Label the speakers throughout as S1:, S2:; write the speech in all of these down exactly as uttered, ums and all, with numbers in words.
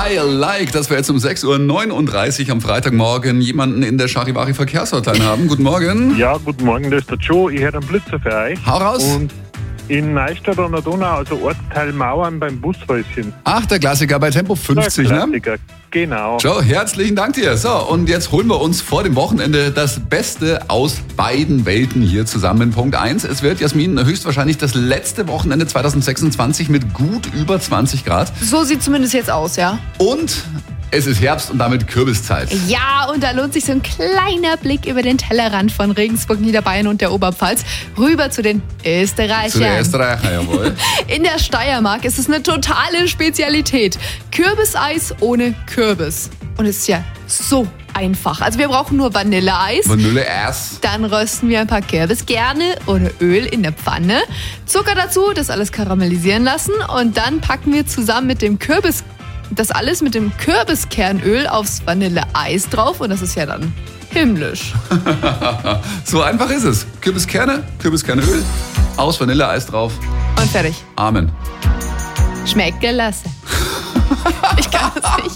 S1: I Like, dass wir jetzt um sechs Uhr neununddreißig am Freitagmorgen jemanden in der Charivari Verkehrshotline haben. Guten Morgen.
S2: Ja, guten Morgen, das ist der Joe. Ich hätte einen Blitzer für euch.
S1: Hau raus.
S2: Und in Neustadt an der Donau, also Ortsteil Mauern beim Bushäuschen.
S1: Ach, der Klassiker bei Tempo fünfzig,
S2: der
S1: ne?
S2: Klassiker, genau.
S1: Joe, herzlichen Dank dir. So, und jetzt holen wir uns vor dem Wochenende das Beste aus beiden Welten hier zusammen. Punkt eins, es wird, Jasmin, höchstwahrscheinlich das letzte Wochenende zwanzig sechsundzwanzig mit gut über zwanzig Grad.
S3: So sieht zumindest jetzt aus, ja.
S1: Und es ist Herbst und damit Kürbiszeit.
S3: Ja, und da lohnt sich so ein kleiner Blick über den Tellerrand von Regensburg, Niederbayern und der Oberpfalz rüber zu den Österreichern.
S1: Zu den Österreichern, jawohl.
S3: In der Steiermark ist es eine totale Spezialität. Kürbiseis ohne Kürbis. Und es ist ja so einfach. Also wir brauchen nur Vanilleeis.
S1: Vanilleeis.
S3: Dann rösten wir ein paar Kürbiskerne oder Öl in der Pfanne. Zucker dazu, das alles karamellisieren lassen. Und dann packen wir zusammen mit dem Kürbis das alles mit dem Kürbiskernöl aufs Vanilleeis drauf. Und das ist ja dann himmlisch.
S1: So einfach ist es. Kürbiskerne, Kürbiskernöl, aus Vanilleeis drauf.
S3: Und fertig.
S1: Amen.
S3: Schmeckt gelassen. Ich kann das nicht.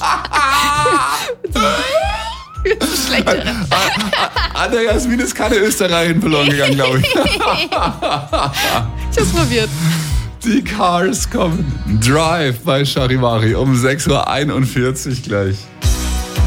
S3: Schlechter.
S1: An der Jasmin ist keine Österreicherin verloren gegangen, glaube ich.
S3: Ich hab's probiert.
S1: Die Cars kommen. Drive bei Charivari um sechs Uhr einundvierzig gleich.